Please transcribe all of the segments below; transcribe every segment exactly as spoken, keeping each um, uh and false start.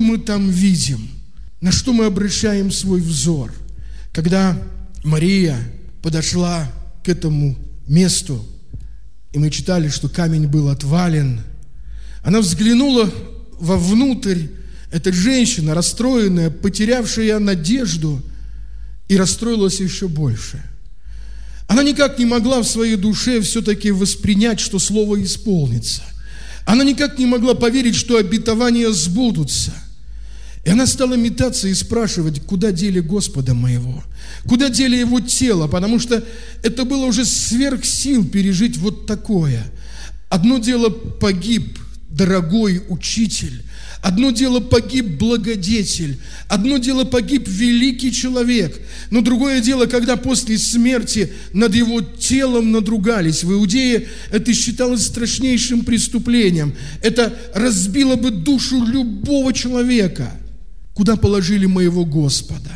мы там видим? На что мы обращаем свой взор? Когда Мария подошла к этому месту, и мы читали, что камень был отвален, она взглянула вовнутрь. Эта женщина, расстроенная, потерявшая надежду, и расстроилась еще больше. Она никак не могла в своей душе все-таки воспринять, что слово исполнится. Она никак не могла поверить, что обетования сбудутся. И она стала метаться и спрашивать, куда дели Господа моего, куда дели Его тело, потому что это было уже сверх сил пережить вот такое. Одно дело погиб дорогой учитель, одно дело погиб благодетель, одно дело погиб великий человек, но другое дело, когда после смерти над его телом надругались. В Иудее это считалось страшнейшим преступлением. Это разбило бы душу любого человека. Куда положили моего Господа?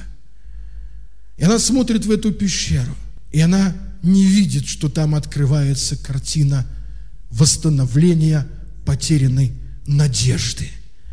И она смотрит в эту пещеру, и она не видит, что там открывается картина восстановления потерянной надежды.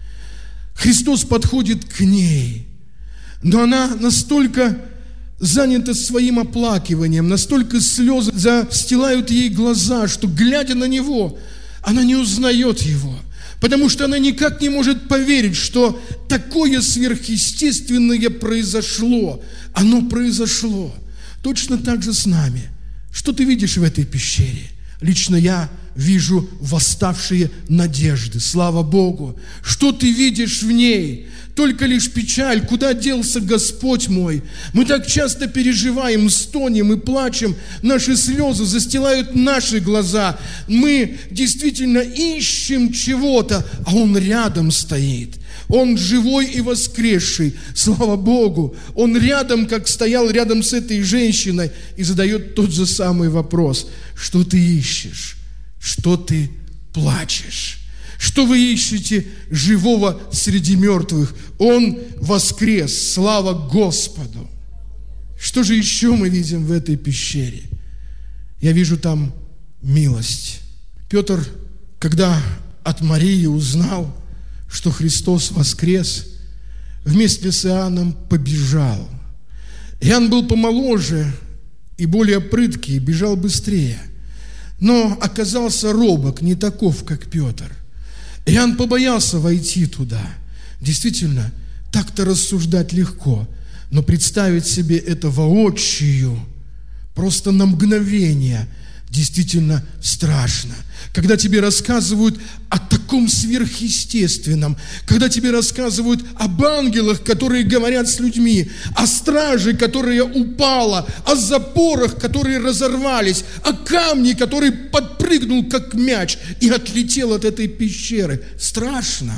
Христос подходит к ней, но она настолько занята своим оплакиванием, настолько слезы застилают ей глаза, что, глядя на Него, она не узнает Его, потому что она никак не может поверить, что такое сверхъестественное произошло. Оно произошло. Точно так же с нами. Что ты видишь в этой пещере? Лично я вижу восставшие надежды. Слава Богу! Что ты видишь в ней? Только лишь печаль. Куда делся Господь мой? Мы так часто переживаем, стонем и плачем. Наши слезы застилают наши глаза. Мы действительно ищем чего-то, а Он рядом стоит. Он живой и воскресший. Слава Богу! Он рядом, как стоял рядом с этой женщиной, и задает тот же самый вопрос. Что ты ищешь? Что ты плачешь? Что вы ищете живого среди мертвых? Он воскрес. Слава Господу! Что же еще мы видим в этой пещере? Я вижу там милость. Петр, когда от Марии узнал, что Христос воскрес, вместе с Иоанном побежал. Иоанн был помоложе и более прыткий, бежал быстрее, но оказался робок, не таков, как Петр. Иоанн побоялся войти туда. Действительно, так-то рассуждать легко, но представить себе это воочию, просто на мгновение, действительно страшно. Когда тебе рассказывают о таком сверхъестественном, когда тебе рассказывают об ангелах, которые говорят с людьми, о страже, которая упала, о запорах, которые разорвались, о камне, который подпрыгнул, как мяч, и отлетел от этой пещеры. Страшно.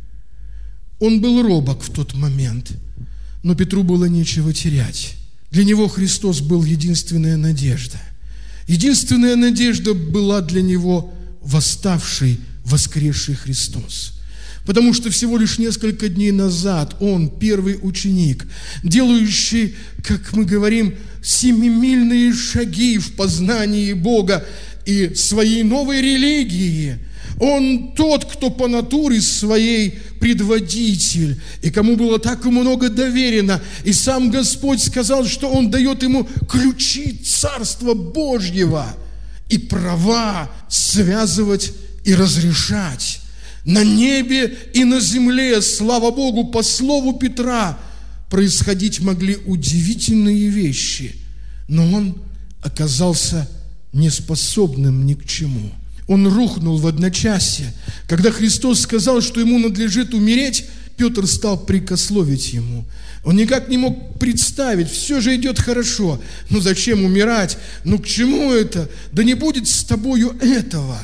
Он был робок в тот момент, но Петру было нечего терять. Для него Христос был единственная надежда. Единственная надежда была для него восставший, воскресший Христос. Потому что всего лишь несколько дней назад он, первый ученик, делающий, как мы говорим, семимильные шаги в познании Бога и своей новой религии, он тот, кто по натуре своей предводитель, и кому было так много доверено. И сам Господь сказал, что Он дает ему ключи Царства Божьего и права связывать и разрешать. На небе и на земле, слава Богу, по слову Петра, происходить могли удивительные вещи, но он оказался неспособным ни к чему. Он рухнул в одночасье. Когда Христос сказал, что ему надлежит умереть, Петр стал прикословить ему. Он никак не мог представить, все же идет хорошо. Ну зачем умирать? Ну к чему это? Да не будет с тобою этого.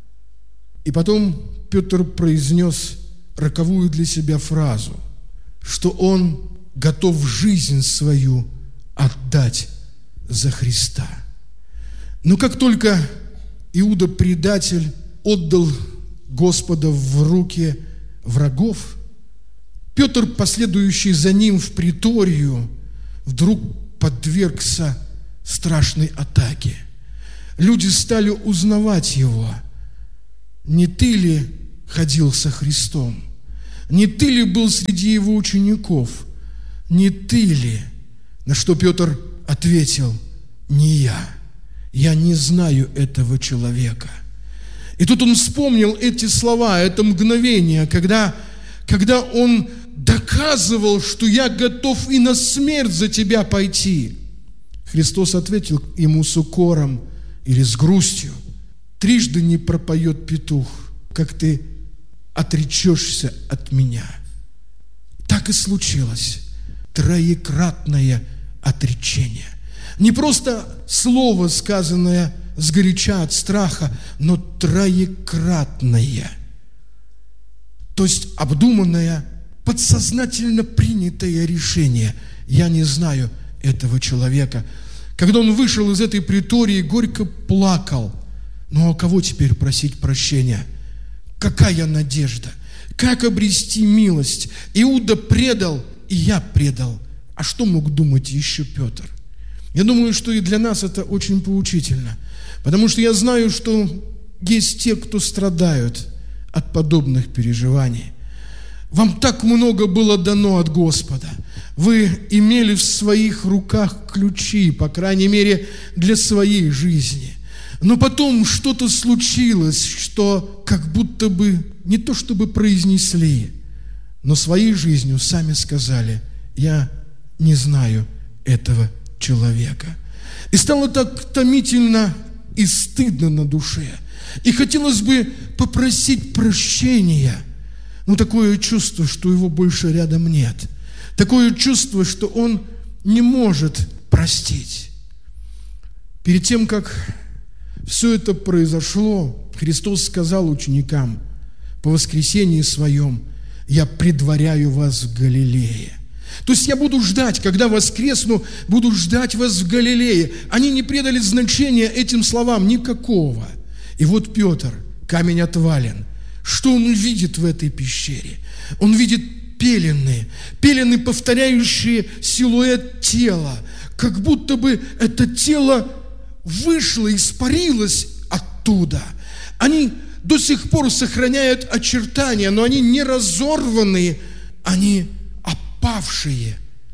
И потом Петр произнес роковую для себя фразу, что он готов жизнь свою отдать за Христа. Но как только Иуда, предатель, отдал Господа в руки врагов, Петр, последующий за ним в приторию, вдруг подвергся страшной атаке. Люди стали узнавать его. Не ты ли ходил со Христом? Не ты ли был среди его учеников? Не ты ли? На что Петр ответил: не я. Я не знаю этого человека. И тут он вспомнил эти слова, это мгновение, когда, когда он доказывал, что я готов и на смерть за тебя пойти. Христос ответил ему с укором или с грустью: трижды не пропоет петух, как ты отречешься от меня. Так и случилось. Троекратное отречение. Не просто слово, сказанное сгоряча от страха, но троекратное. То есть обдуманное, подсознательно принятое решение. Я не знаю этого человека. Когда он вышел из этой притории, горько плакал. Ну а кого теперь просить прощения? Какая надежда? Как обрести милость? Иуда предал, и я предал. А что мог думать еще Петр? Я думаю, что и для нас это очень поучительно. Потому что я знаю, что есть те, кто страдают от подобных переживаний. Вам так много было дано от Господа. Вы имели в своих руках ключи, по крайней мере, для своей жизни. Но потом что-то случилось, что как будто бы не то чтобы произнесли, но своей жизнью сами сказали: я не знаю этого человека. И стало так томительно и стыдно на душе. И хотелось бы попросить прощения. Но такое чувство, что его больше рядом нет. Такое чувство, что он не может простить. Перед тем, как все это произошло, Христос сказал ученикам: по воскресении своем я предваряю вас в Галилее. То есть я буду ждать, когда воскресну, буду ждать вас в Галилее. Они не придали значения этим словам никакого. И вот Петр, камень отвален. Что он видит в этой пещере? Он видит пелены, пелены, повторяющие силуэт тела, как будто бы это тело вышло, испарилось оттуда. Они до сих пор сохраняют очертания, но они не разорванные, они опавшие.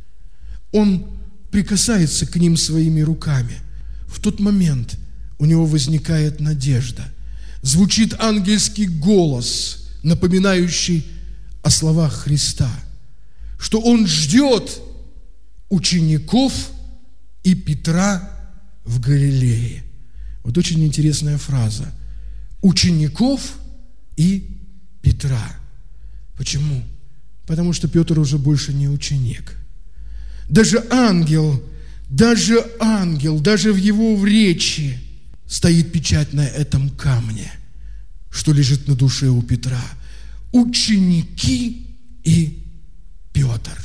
Он прикасается к ним своими руками. В тот момент у него возникает надежда. Звучит ангельский голос, напоминающий о словах Христа, что он ждет учеников и Петра в Галилее. Вот очень интересная фраза. Учеников и Петра. Почему? Потому что Петр уже больше не ученик. Даже ангел, даже ангел, даже в его речи стоит печать на этом камне, что лежит на душе у Петра. Ученики и Петр.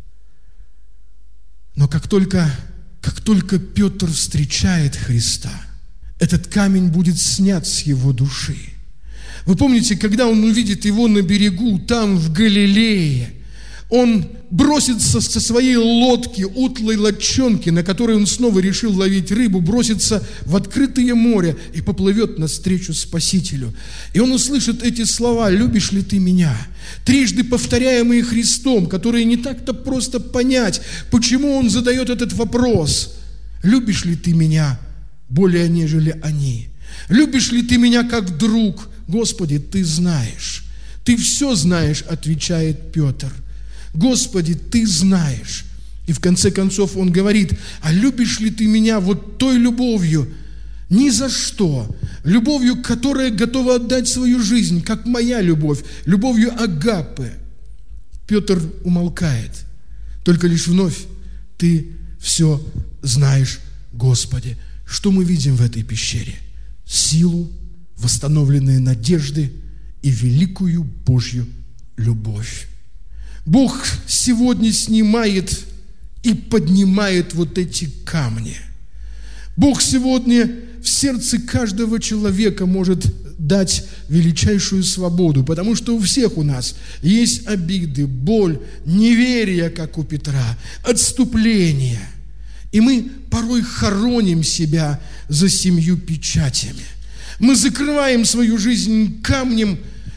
Но как только, как только Петр встречает Христа, этот камень будет снят с его души. Вы помните, когда он увидит его на берегу, там, в Галилее, он бросится со своей лодки, утлой лодчонки, на которой он снова решил ловить рыбу, бросится в открытое море и поплывет навстречу Спасителю. И он услышит эти слова: «Любишь ли ты меня?» Трижды повторяемые Христом, которые не так-то просто понять, почему он задает этот вопрос. «Любишь ли ты меня более, нежели они? Любишь ли ты меня как друг?» «Господи, ты знаешь, ты все знаешь», отвечает Петр. «Господи, ты знаешь». И в конце концов он говорит: «А любишь ли ты меня вот той любовью, ни за что, любовью, которая готова отдать свою жизнь, как моя любовь, любовью агапы?» Петр умолкает. Только лишь вновь: «Ты все знаешь, Господи». Что мы видим в этой пещере? Силу, восстановленные надежды и великую Божью любовь. Бог сегодня снимает и поднимает вот эти камни. Бог сегодня в сердце каждого человека может дать величайшую свободу, потому что у всех у нас есть обиды, боль, неверие, как у Петра, отступление. И мы порой хороним себя за семью печатями. Мы закрываем свою жизнь камнем,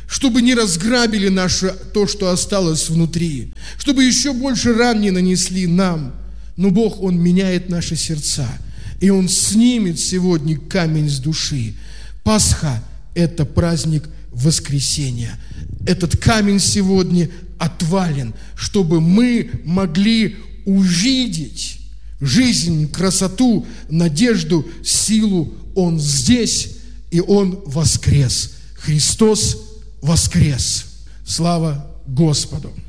чтобы не разграбили наше то, что осталось внутри, чтобы еще больше ран не нанесли нам. Но Бог, Он меняет наши сердца, и Он снимет сегодня камень с души. Пасха – это праздник воскресения. Этот камень сегодня отвален, чтобы мы могли увидеть жизнь, красоту, надежду, силу. Он здесь, и Он воскрес. Христос воскрес. Слава Господу!